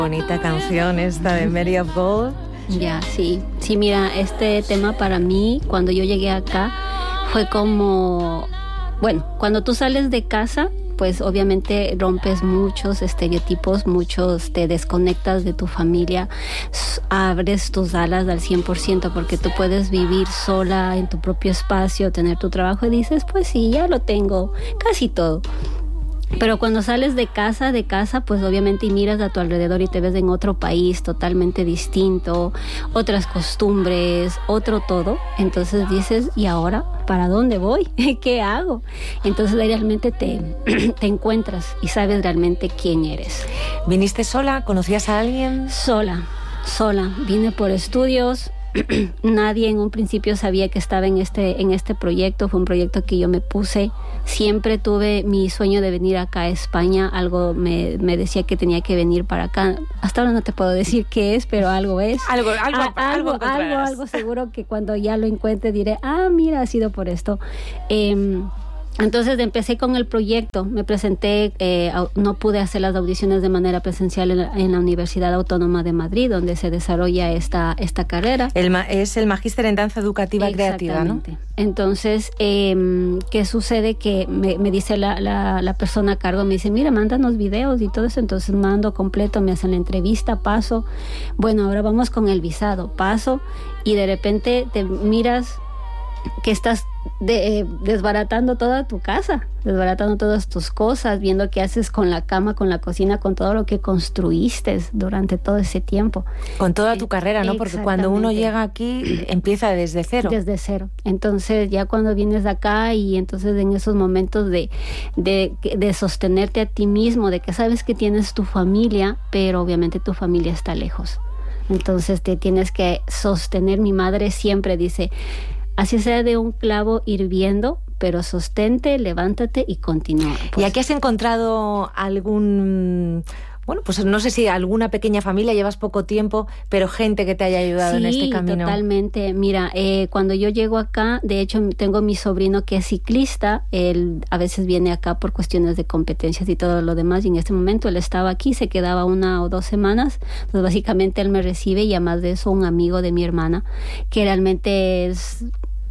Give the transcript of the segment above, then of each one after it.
Bonita canción esta de Mary of Gold. Ya, sí. Sí, mira, este tema para mí, cuando yo llegué acá, fue como... Bueno, cuando tú sales de casa, pues obviamente rompes muchos estereotipos, te desconectas de tu familia, abres tus alas al 100%, porque tú puedes vivir sola en tu propio espacio, tener tu trabajo y dices, pues sí, ya lo tengo, casi todo. Pero cuando sales de casa, pues obviamente y miras a tu alrededor y te ves en otro país totalmente distinto, otras costumbres, otro todo. Entonces dices, ¿y ahora para dónde voy? ¿Qué hago? Entonces ahí realmente te encuentras y sabes realmente quién eres. ¿Viniste sola? ¿Conocías a alguien? Sola. Vine por estudios. Nadie en un principio sabía que estaba en este proyecto. Fue un proyecto que yo me puse. Siempre tuve mi sueño de venir acá a España. Algo me decía que tenía que venir para acá. Hasta ahora no te puedo decir qué es, pero algo es. Algo seguro que cuando ya lo encuentre diré, mira, ha sido por esto. Entonces empecé con el proyecto, me presenté, no pude hacer las audiciones de manera presencial en la Universidad Autónoma de Madrid, donde se desarrolla esta carrera. Es el Magíster en Danza Educativa Creativa, ¿no? Entonces, ¿qué sucede? Que me dice la persona a cargo, me dice, mira, mándanos videos y todo eso. Entonces mando completo, me hacen la entrevista, paso. Bueno, ahora vamos con el visado, paso, y de repente te miras que estás desbaratando toda tu casa, desbaratando todas tus cosas, viendo qué haces con la cama, con la cocina, con todo lo que construiste durante todo ese tiempo. Con toda tu carrera, ¿no? Porque cuando uno llega aquí empieza desde cero. Desde cero. Entonces ya cuando vienes de acá y entonces en esos momentos de sostenerte a ti mismo, de que sabes que tienes tu familia, pero obviamente tu familia está lejos. Entonces te tienes que sostener. Mi madre siempre dice, así sea de un clavo hirviendo, pero sostente, levántate y continúa. Pues. ¿Y aquí has encontrado algún... Bueno, pues no sé si alguna pequeña familia, llevas poco tiempo, pero gente que te haya ayudado en este camino? Sí, totalmente. Mira, cuando yo llego acá, de hecho tengo mi sobrino que es ciclista, él a veces viene acá por cuestiones de competencias y todo lo demás, y en este momento él estaba aquí, se quedaba 1 o 2 semanas, entonces básicamente él me recibe, y además de eso un amigo de mi hermana, que realmente es...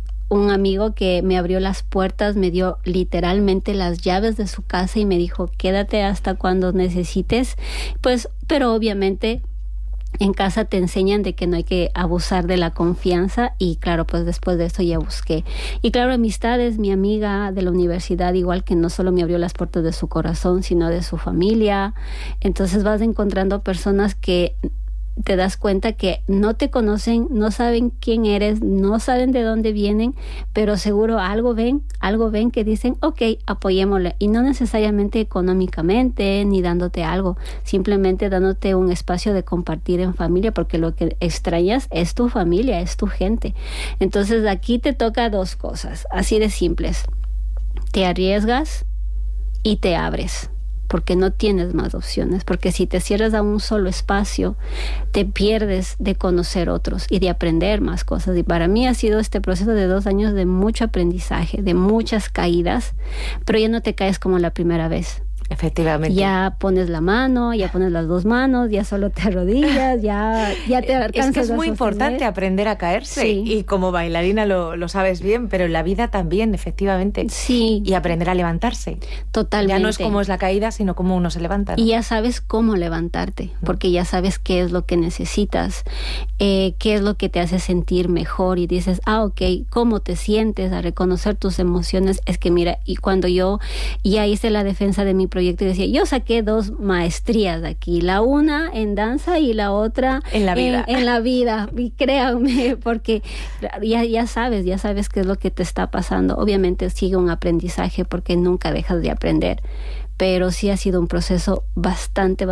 un amigo que me abrió las puertas, me dio literalmente las llaves de su casa y me dijo, quédate hasta cuando necesites. Pues, pero obviamente en casa te enseñan de que no hay que abusar de la confianza, y claro, pues después de eso ya busqué. Y claro, amistades, mi amiga de la universidad, igual, que no solo me abrió las puertas de su corazón, sino de su familia. Entonces vas encontrando personas que te das cuenta que no te conocen, no saben quién eres, no saben de dónde vienen, pero seguro algo ven que dicen, ok, apoyémosle, y no necesariamente económicamente ni dándote algo, simplemente dándote un espacio de compartir en familia, porque lo que extrañas es tu familia, es tu gente. Entonces aquí te toca 2 cosas, así de simples: te arriesgas y te abres, porque no tienes más opciones, porque si te cierras a un solo espacio, te pierdes de conocer otros y de aprender más cosas. Y para mí ha sido este proceso de 2 años de mucho aprendizaje, de muchas caídas, pero ya no te caes como la primera vez. Efectivamente. Ya pones la mano, ya pones las 2 manos, ya solo te arrodillas, ya te alcanzas. Es que es muy importante aprender a caerse, sí. Y como bailarina lo sabes bien, pero en la vida también, efectivamente. Sí. Y aprender a levantarse. Totalmente. Ya no es cómo es la caída, sino cómo uno se levanta, ¿no? Y ya sabes cómo levantarte, porque ya sabes qué es lo que necesitas, qué es lo que te hace sentir mejor, y dices, ok, ¿cómo te sientes? A reconocer tus emociones. Es que mira, y cuando yo ya hice la defensa de mi proyecto y decía, yo saqué 2 maestrías de aquí, la una en danza y la otra en la vida. En la vida, y créanme, porque ya sabes qué es lo que te está pasando. Obviamente sigue un aprendizaje, porque nunca dejas de aprender, pero sí ha sido un proceso bastante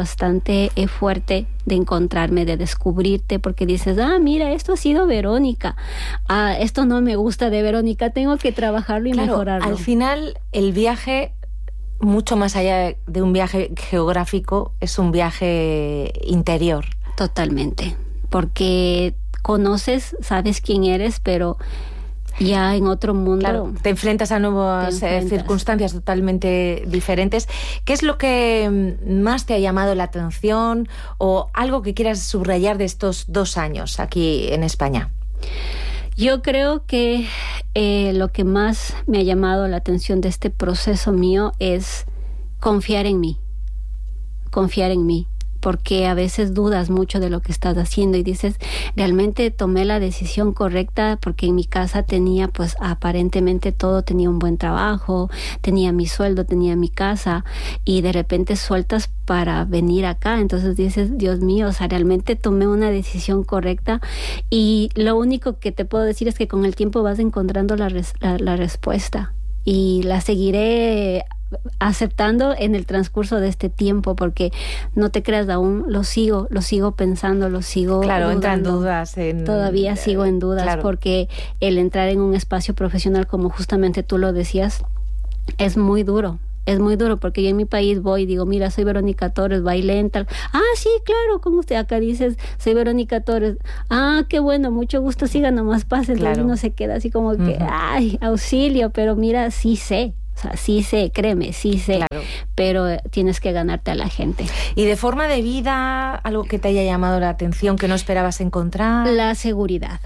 fuerte de encontrarme, de descubrirte, porque dices, mira, esto ha sido Verónica, esto no me gusta de Verónica, tengo que trabajarlo y mejorarlo. Al final, el viaje, mucho más allá de un viaje geográfico, es un viaje interior. Totalmente, porque conoces, sabes quién eres, pero Ya en otro mundo. Claro, te enfrentas a nuevas circunstancias totalmente diferentes. ¿Qué es lo que más te ha llamado la atención o algo que quieras subrayar de estos 2 años aquí en España? Yo creo que lo que más me ha llamado la atención de este proceso mío es confiar en mí. Confiar en mí. Porque a veces dudas mucho de lo que estás haciendo y dices, realmente tomé la decisión correcta, porque en mi casa tenía pues aparentemente todo, tenía un buen trabajo, tenía mi sueldo, tenía mi casa, y de repente sueltas para venir acá. Entonces dices, Dios mío, o sea, realmente tomé una decisión correcta. Y lo único que te puedo decir es que con el tiempo vas encontrando la respuesta, y la seguiré aceptando en el transcurso de este tiempo, porque no te creas, aún lo sigo pensando, lo sigo dudando. Entran dudas todavía sigo en dudas, claro. Porque el entrar en un espacio profesional, como justamente tú lo decías, es muy duro, porque yo en mi país voy y digo, mira, soy Verónica Torres, bailé en tal. Ah, sí, claro, como usted acá dices, soy Verónica Torres. Ah, qué bueno, mucho gusto, siga, nomás pase. Entonces claro. Uno se queda así como que, ay, auxilio, pero mira, sí sé. O sea, sí sé, créeme, sí sé, claro. Pero tienes que ganarte a la gente. ¿Y de forma de vida, algo que te haya llamado la atención, que no esperabas encontrar? La seguridad.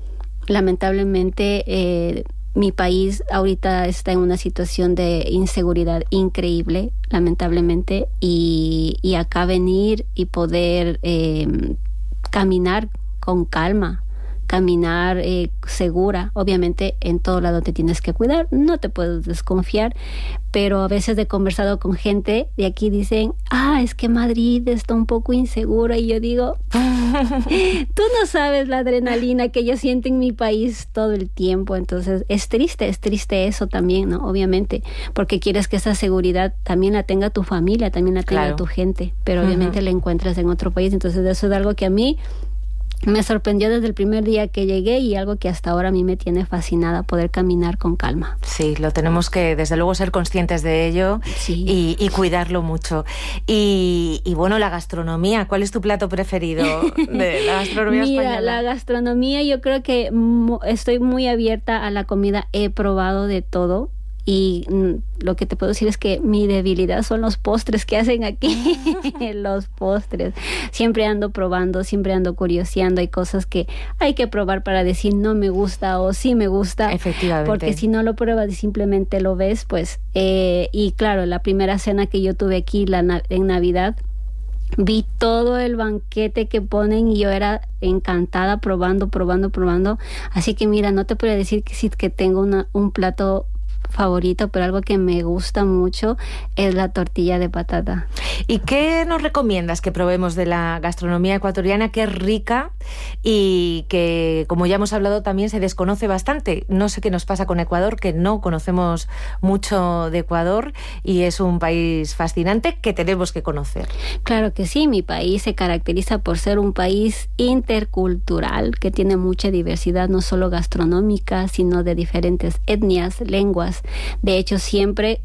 Lamentablemente, mi país ahorita está en una situación de inseguridad increíble, lamentablemente, y acá venir y poder caminar con calma, caminar segura. Obviamente en todo lado te tienes que cuidar, no te puedes desconfiar, pero a veces he conversado con gente de aquí, dicen, es que Madrid está un poco insegura, y yo digo, tú no sabes la adrenalina que yo siento en mi país todo el tiempo. Entonces es triste eso también, ¿no? Obviamente, porque quieres que esa seguridad también la tenga tu familia, también la tenga claro. Tu gente, pero obviamente la encuentras en otro país. Entonces eso es algo que a mí me sorprendió desde el primer día que llegué, y algo que hasta ahora a mí me tiene fascinada, poder caminar con calma. Sí, lo tenemos que, desde luego, ser conscientes de ello, sí. y cuidarlo mucho. Y bueno, la gastronomía, ¿cuál es tu plato preferido de la gastronomía española? La gastronomía, yo creo que estoy muy abierta a la comida, he probado de todo. Y lo que te puedo decir es que mi debilidad son los postres que hacen aquí. Los postres. Siempre ando probando, siempre ando curioseando. Hay cosas que hay que probar para decir no me gusta o sí me gusta. Efectivamente. Porque si no lo pruebas y simplemente lo ves, pues... y claro, la primera cena que yo tuve aquí en Navidad, vi todo el banquete que ponen y yo era encantada probando. Así que mira, no te puedo decir que sí que tengo un plato favorito, pero algo que me gusta mucho es la tortilla de patata. ¿Y qué nos recomiendas que probemos de la gastronomía ecuatoriana, que es rica y que, como ya hemos hablado, también se desconoce bastante? No sé qué nos pasa con Ecuador, que no conocemos mucho de Ecuador, y es un país fascinante que tenemos que conocer. Claro que sí, mi país se caracteriza por ser un país intercultural, que tiene mucha diversidad, no solo gastronómica, sino de diferentes etnias, lenguas. De hecho, siempre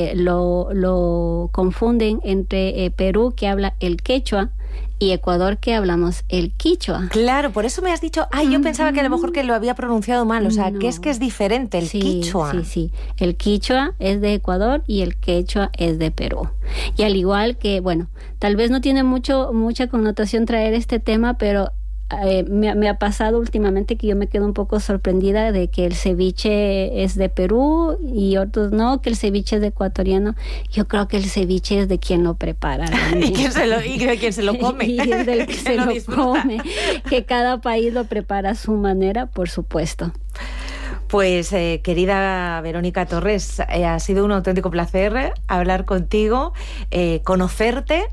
lo confunden entre Perú, que habla el quechua, y Ecuador, que hablamos el quichua. Claro, por eso me has dicho, yo pensaba que a lo mejor que lo había pronunciado mal, o sea, no. que es diferente el quichua. Sí, el quichua es de Ecuador y el quechua es de Perú. Y al igual que, bueno, tal vez no tiene mucha connotación traer este tema, pero me ha pasado últimamente que yo me quedo un poco sorprendida de que el ceviche es de Perú y otros no, que el ceviche es de ecuatoriano. Yo creo que el ceviche es de quien lo prepara. y de quien se lo come. y es del que se lo come. Que cada país lo prepara a su manera, por supuesto. Pues querida Verónica Torres, ha sido un auténtico placer hablar contigo, conocerte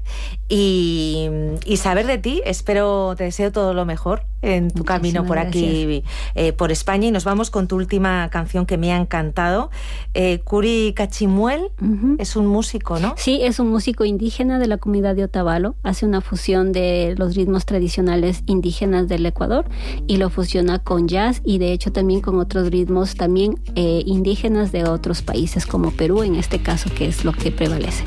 y saber de ti. Te deseo todo lo mejor en tu camino por aquí, por España, y nos vamos con tu última canción que me ha encantado. Curi Cachimuel es un músico, ¿no? Sí, es un músico indígena de la comunidad de Otavalo, hace una fusión de los ritmos tradicionales indígenas del Ecuador y lo fusiona con jazz, y de hecho también con otros ritmos también indígenas de otros países como Perú, en este caso, que es lo que prevalece.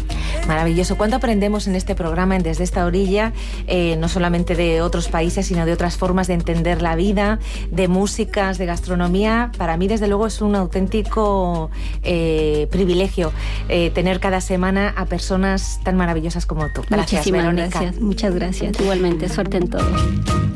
Maravilloso. ¿Cuánto aprendemos en este programa, en Desde esta orilla, no solamente de otros países, sino de otras formas formas de entender la vida, de músicas, de gastronomía. Para mí, desde luego, es un auténtico privilegio tener cada semana a personas tan maravillosas como tú. Gracias, Muchísimas Verónica. Gracias, muchas gracias. Igualmente, suerte en todo.